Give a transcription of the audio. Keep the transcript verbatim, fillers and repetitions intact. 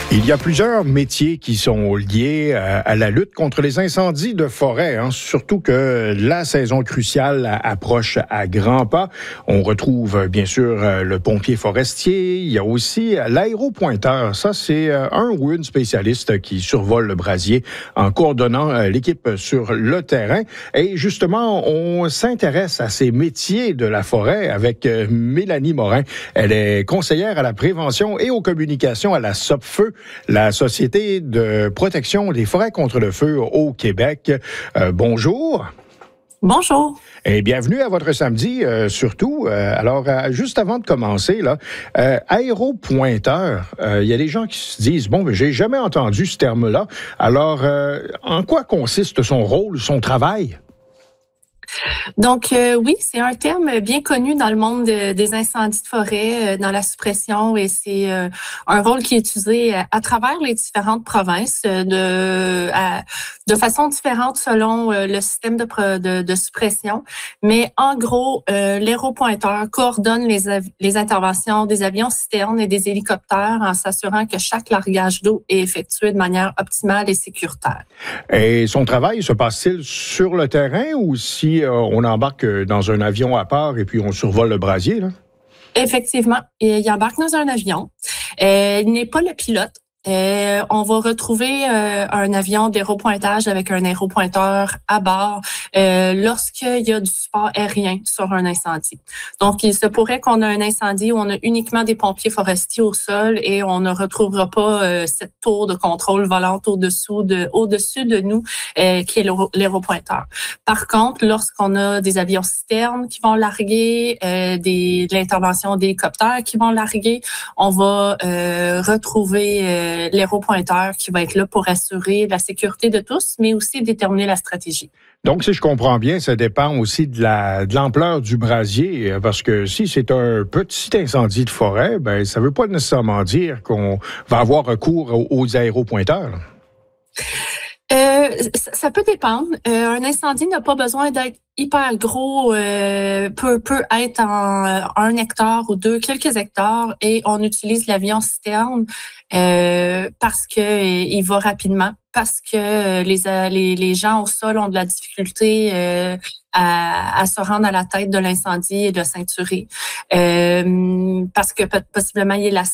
Il y a plusieurs métiers qui sont liés à, à la lutte contre les incendies de forêt, hein, surtout que la saison cruciale approche à grands pas. On retrouve bien sûr le pompier forestier, il y a aussi l'aéropointeur. Ça, c'est un ou une spécialiste qui survole le brasier en coordonnant l'équipe sur le terrain. Et justement, on s'intéresse à ces métiers de la forêt avec Mélanie Morin. Elle est conseillère à la prévention et aux communications à la Sopfeu, la Société de protection des forêts contre le feu au Québec. Euh, bonjour. Bonjour. Et bienvenue à votre samedi, euh, surtout. Euh, alors, euh, juste avant de commencer, là, euh, aéropointeur, il euh, y a des gens qui se disent, bon, mais j'ai jamais entendu ce terme-là. Alors, euh, en quoi consiste son rôle, son travail? Donc, euh, oui, c'est un terme bien connu dans le monde de, des incendies de forêt, euh, dans la suppression, et c'est euh, un rôle qui est utilisé à, à travers les différentes provinces euh, de, à, de façon différente selon euh, le système de, de, de suppression. Mais en gros, euh, l'aéropointeur coordonne les, av- les interventions des avions citernes et des hélicoptères en s'assurant que chaque largage d'eau est effectué de manière optimale et sécuritaire. Et son travail se passe-t-il sur le terrain ou si euh, on embarque dans un avion à part et puis on survole le brasier, là? Effectivement, il embarque dans un avion. Euh, il n'est pas le pilote. Euh, on va retrouver euh, un avion d'aéropointage avec un aéropointeur à bord euh, lorsqu'il y a du support aérien sur un incendie. Donc, il se pourrait qu'on ait un incendie où on a uniquement des pompiers forestiers au sol et on ne retrouvera pas euh, cette tour de contrôle volante au-dessous de, au-dessus de nous euh, qui est l'aéro- l'aéropointeur. Par contre, lorsqu'on a des avions citernes qui vont larguer, euh, des, de l'intervention d'hélicoptères qui vont larguer, on va euh, retrouver euh, l'aéropointeur qui va être là pour assurer la sécurité de tous, mais aussi déterminer la stratégie. Donc, si je comprends bien, ça dépend aussi de la de l'ampleur du brasier, parce que si c'est un petit incendie de forêt, ben ça veut pas nécessairement dire qu'on va avoir recours aux, aux aéropointeurs, là. Euh, ça, ça peut dépendre. Euh, un incendie n'a pas besoin d'être hyper gros, euh, peut, peut être en euh, un hectare ou deux, quelques hectares, et on utilise l'avion citerne euh, parce que euh, il va rapidement, parce que euh, les, les les gens au sol ont de la difficulté euh, à, à se rendre à la tête de l'incendie et de ceinturer, euh, parce que possiblement il y a la,